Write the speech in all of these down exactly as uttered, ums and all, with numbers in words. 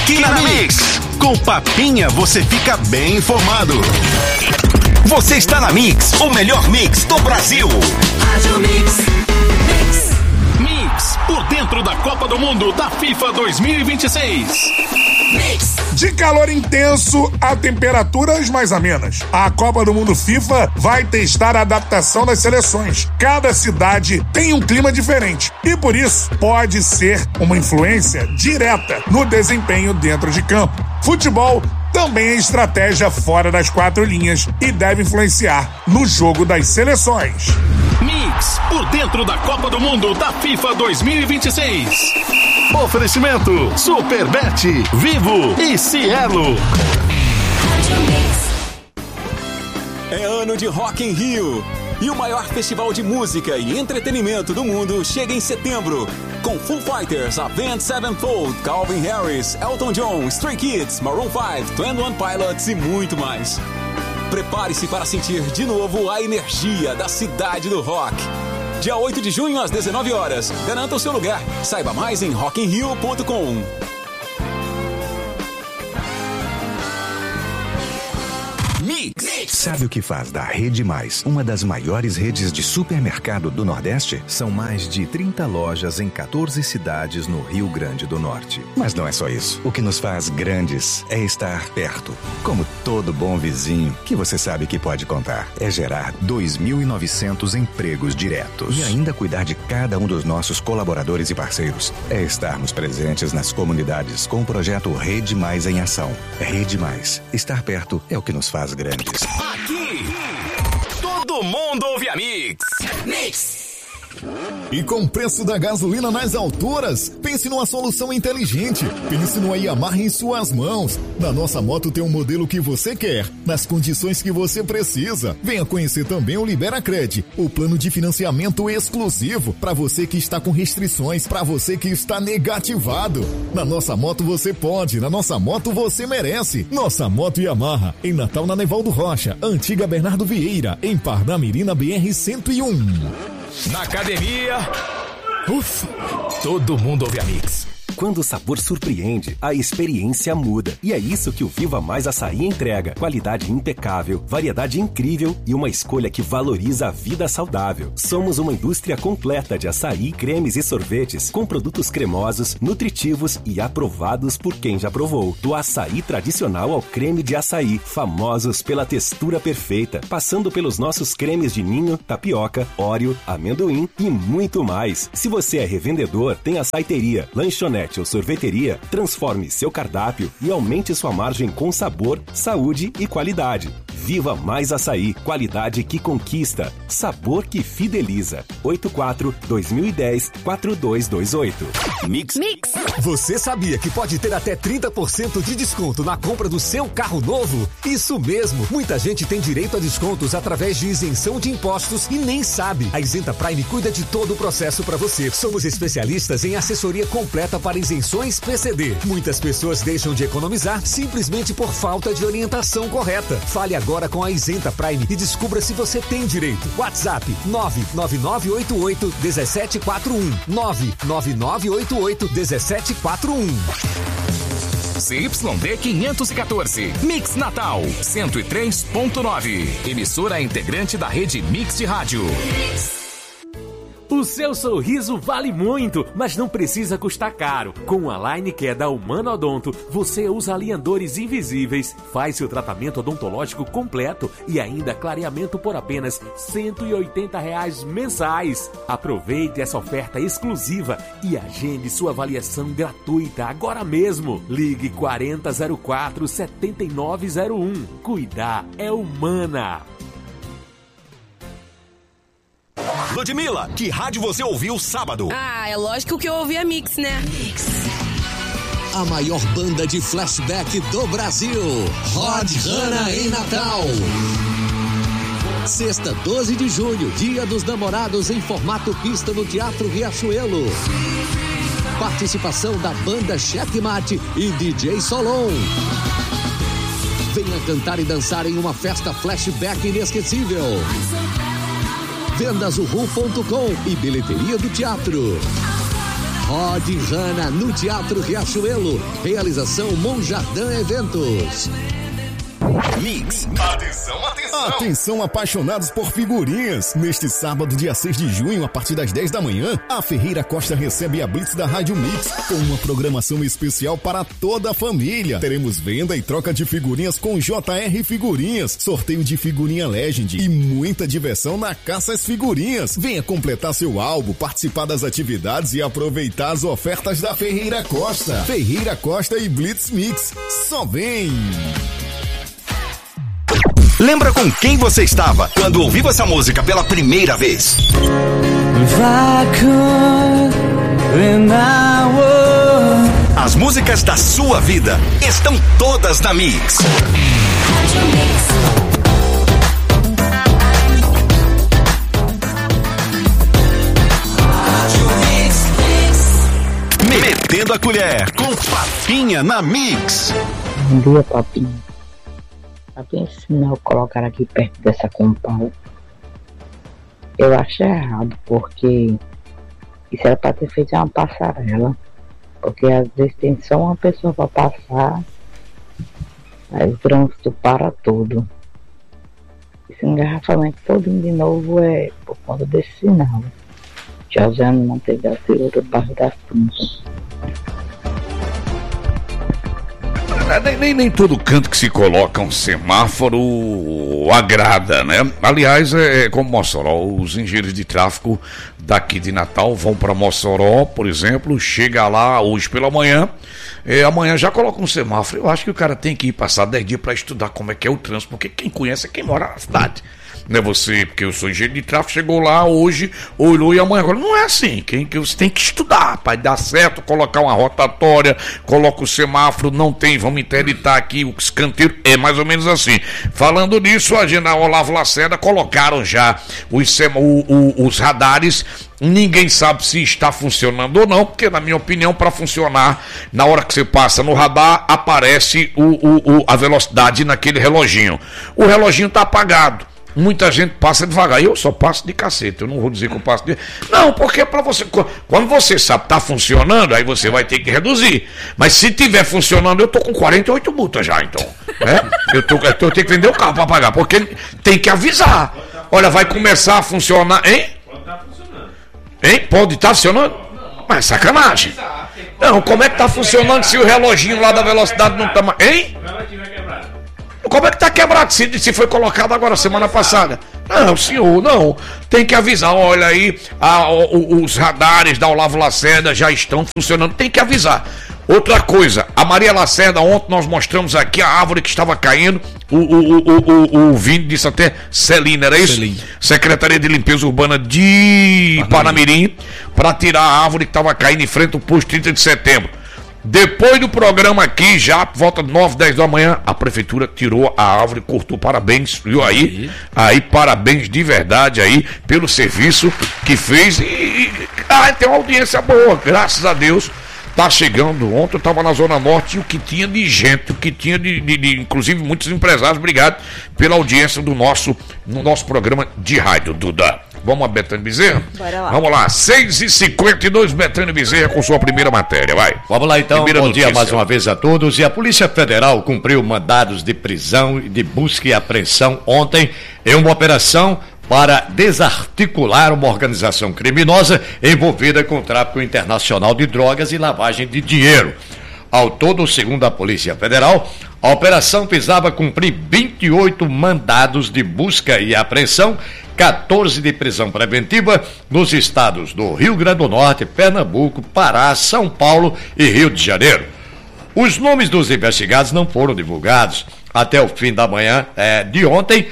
Aqui na Mix. Com Papinha você fica bem informado. Você está na Mix, o melhor mix do Brasil. Rádio Mix. Mix. Mix, por dentro da Copa do Mundo da FIFA dois mil e vinte e seis. Mix. De calor intenso a temperaturas mais amenas. A Copa do Mundo FIFA vai testar a adaptação das seleções. Cada cidade tem um clima diferente e, por isso, pode ser uma influência direta no desempenho dentro de campo. Futebol também é estratégia fora das quatro linhas e deve influenciar no jogo das seleções. Mix, por dentro da Copa do Mundo da FIFA dois mil e vinte e seis. Oferecimento Superbet, Vivo e Cielo. É ano de Rock in Rio. E o maior festival de música e entretenimento do mundo chega em setembro. Com Foo Fighters, Avenged Sevenfold, Calvin Harris, Elton John, Stray Kids, Maroon five, Twenty One Pilots e muito mais. Prepare-se para sentir de novo a energia da cidade do rock. Dia oito de junho às dezenove horas. Garanta o seu lugar. Saiba mais em rock in rio ponto com. Mix. Sabe o que faz da Rede Mais uma das maiores redes de supermercado do Nordeste? São mais de trinta lojas em quatorze cidades no Rio Grande do Norte. Mas não é só isso. O que nos faz grandes é estar perto. Como todo bom vizinho que você sabe que pode contar. É gerar dois mil e novecentos empregos diretos. E ainda cuidar de cada um dos nossos colaboradores e parceiros. É estarmos presentes nas comunidades com o projeto Rede Mais em Ação. Rede Mais. Estar perto é o que nos faz grandes. Aqui, todo mundo ouve a Mix. Mix. E com o preço da gasolina nas alturas, pense numa solução inteligente. Pense no Yamaha em suas mãos. Na nossa moto tem um modelo que você quer, nas condições que você precisa. Venha conhecer também o Liberacred, o plano de financiamento exclusivo para você que está com restrições, para você que está negativado. Na nossa moto você pode, na nossa moto você merece. Nossa moto Yamaha, em Natal na Nevaldo Rocha, antiga Bernardo Vieira, em Parnamirim na B R cento e um. Na academia, ufa, todo mundo ouve a Mix. Quando o sabor surpreende, a experiência muda. E é isso que o Viva Mais Açaí entrega. Qualidade impecável, variedade incrível e uma escolha que valoriza a vida saudável. Somos uma indústria completa de açaí, cremes e sorvetes, com produtos cremosos, nutritivos e aprovados por quem já provou. Do açaí tradicional ao creme de açaí, famosos pela textura perfeita, passando pelos nossos cremes de ninho, tapioca, óreo, amendoim e muito mais. Se você é revendedor, tem açaiteria, lanchonete ou sorveteria, transforme seu cardápio e aumente sua margem com sabor, saúde e qualidade. Viva Mais Açaí, qualidade que conquista, sabor que fideliza. oito quatro dois mil e dez quatro dois dois oito. Mix. Mix. Você sabia que pode ter até trinta por cento de desconto na compra do seu carro novo? Isso mesmo, muita gente tem direito a descontos através de isenção de impostos e nem sabe. A Isenta Prime cuida de todo o processo para você. Somos especialistas em assessoria completa para isenções P C D. Muitas pessoas deixam de economizar simplesmente por falta de orientação correta. Fale agora com a Isenta Prime e descubra se você tem direito. WhatsApp nove nove nove oito oito um sete quatro um nove nove nove oito oito um sete quatro um. C Y D quinhentos e quatorze, Mix Natal, cento e três ponto nove. Emissora integrante da rede Mix de rádio. O seu sorriso vale muito, mas não precisa custar caro. Com a Line Care da Humana Odonto, você usa alinhadores invisíveis, faz seu tratamento odontológico completo e ainda clareamento por apenas cento e oitenta reais mensais. Aproveite essa oferta exclusiva e agende sua avaliação gratuita agora mesmo. Ligue quarenta zero quatro setenta e nove zero um. Cuidar é Humana. Ludmilla, que rádio você ouviu sábado? Ah, é lógico que eu ouvi a Mix, né? Mix. A maior banda de flashback do Brasil. Rod Hanna em Natal. Sexta, doze de junho, Dia dos Namorados em formato pista no Teatro Riachuelo. Participação da banda Checkmate e D J Solon. Venha cantar e dançar em uma festa flashback inesquecível. Vendas uhu ponto com e bilheteria do teatro. Rod Rana no Teatro Riachuelo. Realização Monjardim Eventos. Mix. Atenção, atenção. Atenção, apaixonados por figurinhas. Neste sábado, dia seis de junho, a partir das dez da manhã, a Ferreira Costa recebe a Blitz da Rádio Mix com uma programação especial para toda a família. Teremos venda e troca de figurinhas com J R Figurinhas, sorteio de figurinha Legend e muita diversão na caça às figurinhas. Venha completar seu álbum, participar das atividades e aproveitar as ofertas da Ferreira Costa. Ferreira Costa e Blitz Mix. Só vem! Lembra com quem você estava quando ouviu essa música pela primeira vez? As músicas da sua vida estão todas na Mix. Metendo a colher com Papinha na Mix. Bom dia, Papinha. Papinha, se não colocar aqui perto dessa compal, eu acho errado, porque isso era para ter feito uma passarela, porque às vezes tem só uma pessoa para passar, aí o trânsito para tudo. Esse engarrafamento todo de novo é por conta desse sinal. Josiane não teve a segura baixo das pontas. Nem, nem, nem todo canto que se coloca um semáforo agrada, né? Aliás, é como Mossoró, os engenheiros de tráfego daqui de Natal vão para Mossoró, por exemplo, chega lá hoje pela manhã, é, amanhã já coloca um semáforo. Eu acho que o cara tem que ir passar dez dias para estudar como é que é o trânsito, porque quem conhece é quem mora na cidade. Não é você, porque eu sou engenheiro de tráfego, chegou lá hoje, olhou e amanhã. Agora não é assim, quem, que você tem que estudar para dar certo, colocar uma rotatória, coloca o semáforo, não tem, vamos interditar aqui o escanteio, é mais ou menos assim. Falando nisso, a gente, a Olavo Lacerda, colocaram já os, o, o, os radares. Ninguém sabe se está funcionando ou não, porque na minha opinião, para funcionar, na hora que você passa no radar, aparece o, o, o, a velocidade naquele reloginho. O reloginho está apagado. Muita gente passa devagar. Eu só passo de cacete. Eu não vou dizer que eu passo de... Não, porque para você... Quando você sabe que tá funcionando, aí você vai ter que reduzir. Mas se tiver funcionando, eu tô com quarenta e oito multas já, então. Né? Eu, tô, eu tenho que vender o carro para pagar, porque tem que avisar. Olha, vai começar a funcionar... Hein? Pode estar funcionando. Hein? Pode estar funcionando? Mas é sacanagem. Não, como é que tá funcionando se o reloginho lá da velocidade não tá mais... Hein? Como é que tá quebrado se, se foi colocado agora semana passada? Não, senhor, não. Tem que avisar. Olha aí, a, o, os radares da Olavo Lacerda já estão funcionando. Tem que avisar. Outra coisa, a Maria Lacerda, ontem nós mostramos aqui a árvore que estava caindo. O, o, o, o, o Vini disse até Celina, era isso? Celina. Secretaria de Limpeza Urbana de Panamirim, para tirar a árvore que estava caindo em frente ao posto trinta de setembro. Depois do programa aqui, já por volta de nove, dez da manhã, a prefeitura tirou a árvore, cortou, parabéns, viu aí? Aí, parabéns de verdade aí, pelo serviço que fez e, e ah, tem uma audiência boa, graças a Deus. Tá chegando, ontem eu estava na Zona Norte e o que tinha de gente, o que tinha de, de, de inclusive muitos empresários, obrigado pela audiência do nosso, no nosso programa de rádio, Duda. Vamos a Betânia Bezerra? Bora lá. Vamos lá, seis e cinquenta e dois, Betânia Bezerra com sua primeira matéria, vai. Vamos lá então, primeira bom notícia. Dia mais uma vez a todos. E a Polícia Federal cumpriu mandados de prisão e de busca e apreensão ontem em uma operação para desarticular uma organização criminosa envolvida com tráfico internacional de drogas e lavagem de dinheiro. Ao todo, segundo a Polícia Federal, a operação visava cumprir vinte e oito mandados de busca e apreensão, quatorze de prisão preventiva nos estados do Rio Grande do Norte, Pernambuco, Pará, São Paulo e Rio de Janeiro. Os nomes dos investigados não foram divulgados até o fim da manhã é, de ontem.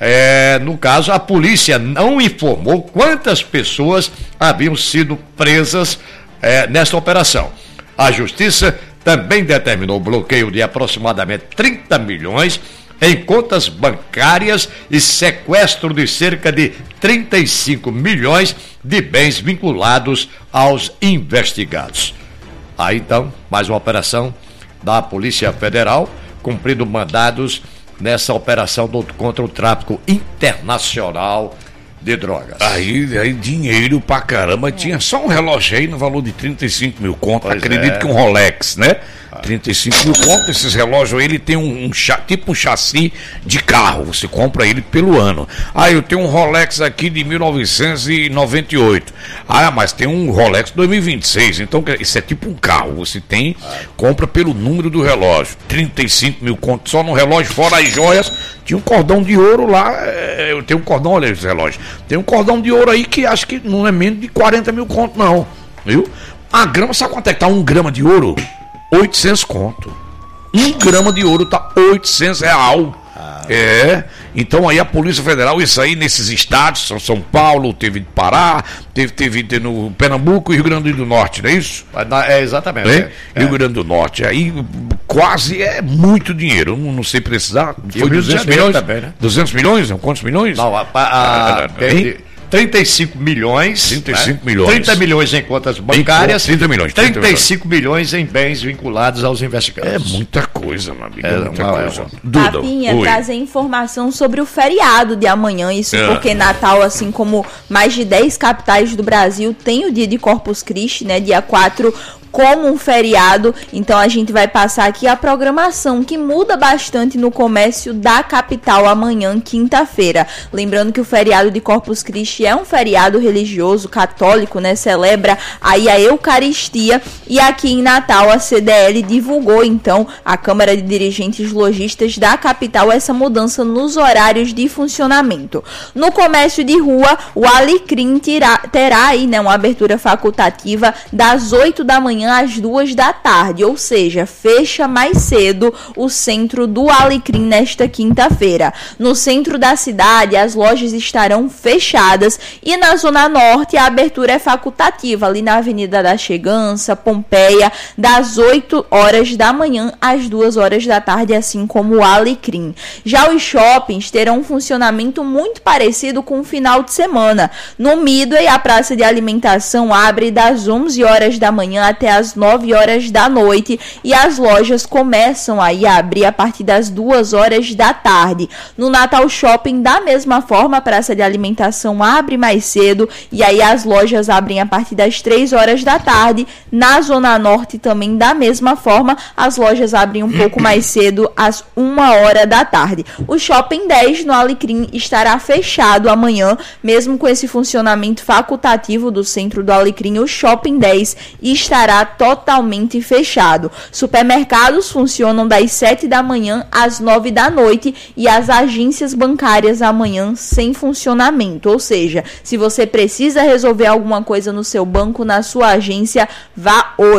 É, no caso, a polícia não informou quantas pessoas haviam sido presas é, nesta operação. A Justiça também determinou o bloqueio de aproximadamente trinta milhões em contas bancárias e sequestro de cerca de trinta e cinco milhões de bens vinculados aos investigados. Aí então, mais uma operação da Polícia Federal, cumprindo mandados nessa operação do, contra o tráfico internacional de drogas. Aí, aí dinheiro pra caramba. É. Tinha só um relógio aí no valor de trinta e cinco mil conto. Pois Acredito é. que um Rolex, né? trinta e cinco mil conto. Esses relógios aí, ele tem um, um cha, tipo um chassi de carro. Você compra ele pelo ano. Ah, eu tenho um Rolex aqui de mil novecentos e noventa e oito. Ah, mas tem um Rolex dois mil e vinte e seis. Então, isso é tipo um carro. Você tem, compra pelo número do relógio. trinta e cinco mil conto só no relógio, fora as joias. Tinha um cordão de ouro lá. É, eu tenho um cordão, olha esse relógio. Tem um cordão de ouro aí que acho que não é menos de quarenta mil conto, não. Viu? A grama, sabe quanto é que tá um grama de ouro? oitocentos conto. Um grama de ouro tá oitocentos real. Ah, é, então aí a Polícia Federal, isso aí nesses estados, São, São Paulo, teve de Pará, teve, teve, teve no Pernambuco e Rio Grande do Norte, não é isso? É, exatamente. É? É. Rio Grande do Norte, aí quase é muito dinheiro, não, não sei precisar, foi duzentos milhões? Também, né? duzentos milhões? Quantos milhões? Não, a, a, a, a, trinta e cinco milhões. trinta e cinco né? milhões. trinta milhões em contas bancárias. trinta milhões. trinta e cinco milhões em bens vinculados aos investigados. É muita coisa, meu amigo. É, é muita uma, coisa. É Duda, Papinha, trazer informação sobre o feriado de amanhã. Isso é. porque Natal, assim como mais de dez capitais do Brasil, tem o dia de Corpus Christi, né? Dia quatro, como um feriado. Então a gente vai passar aqui a programação que muda bastante no comércio da capital amanhã, quinta-feira. Lembrando que o feriado de Corpus Christi é um feriado religioso católico, né? Celebra aí a Eucaristia, e aqui em Natal a C D L divulgou então, a Câmara de Dirigentes Lojistas da capital, essa mudança nos horários de funcionamento. No comércio de rua, o Alecrim terá, terá aí, né, uma abertura facultativa das oito da manhã às duas da tarde, ou seja, fecha mais cedo o centro do Alecrim nesta quinta-feira. No centro da cidade, as lojas estarão fechadas, e na Zona Norte a abertura é facultativa, ali na Avenida da Chegança, Pompeia, das oito horas da manhã às duas horas da tarde, assim como o Alecrim. Já os shoppings terão um funcionamento muito parecido com o final de semana. No Midway, a praça de alimentação abre das onze horas da manhã até às nove horas da noite, e as lojas começam aí a abrir a partir das duas horas da tarde. No Natal Shopping, da mesma forma, a praça de alimentação abre mais cedo, e aí as lojas abrem a partir das três horas da tarde. Na Zona Norte também, da mesma forma, as lojas abrem um pouco mais cedo, às uma hora da tarde. O Shopping dez, no Alecrim, estará fechado amanhã, mesmo com esse funcionamento facultativo do centro do Alecrim. O Shopping dez estará totalmente fechado. Supermercados funcionam das sete da manhã às nove da noite, e as agências bancárias amanhã sem funcionamento. Ou seja, se você precisa resolver alguma coisa no seu banco, na sua agência, vá hoje.